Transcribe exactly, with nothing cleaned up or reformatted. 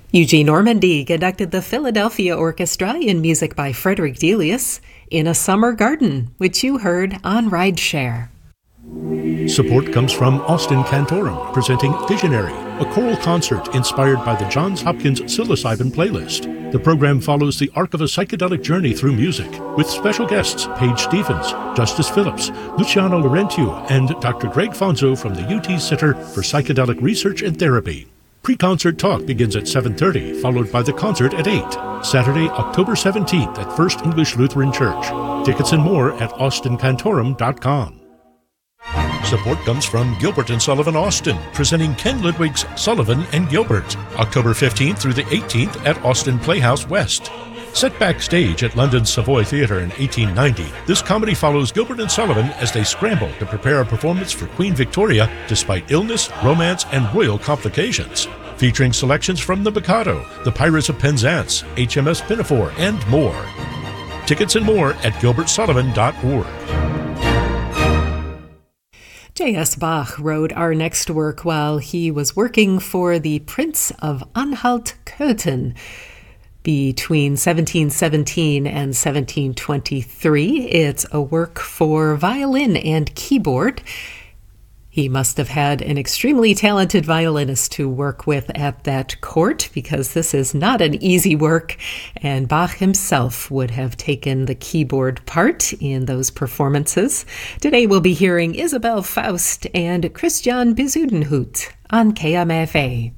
Eugene Ormandy conducted the Philadelphia Orchestra in music by Frederick Delius in A Summer Garden, which you heard on Rideshare. Support comes from Austin Cantorum, presenting Visionary, a choral concert inspired by the Johns Hopkins psilocybin playlist. The program follows the arc of a psychedelic journey through music, with special guests Paige Stevens, Justice Phillips, Luciano Laurentiou, and Doctor Greg Fonzo from the U T Center for Psychedelic Research and Therapy. Pre-concert talk begins at seven thirty, followed by the concert at eight. Saturday, October seventeenth at First English Lutheran Church. Tickets and more at austin cantorum dot com. Support comes from Gilbert and Sullivan Austin, presenting Ken Ludwig's Sullivan and Gilbert, October fifteenth through the eighteenth at Austin Playhouse West. Set backstage at London's Savoy Theatre in eighteen ninety, this comedy follows Gilbert and Sullivan as they scramble to prepare a performance for Queen Victoria despite illness, romance, and royal complications. Featuring selections from The Mikado, The Pirates of Penzance, H M S Pinafore, and more. Tickets and more at gilbert sullivan dot org. J S. Bach wrote our next work while he was working for the Prince of Anhalt-Köthen between seventeen seventeen and seventeen twenty-three. It's a work for violin and keyboard. He must have had an extremely talented violinist to work with at that court, because this is not an easy work, and Bach himself would have taken the keyboard part in those performances. Today we'll be hearing Isabel Faust and Christian Bezuidenhout on K M F A.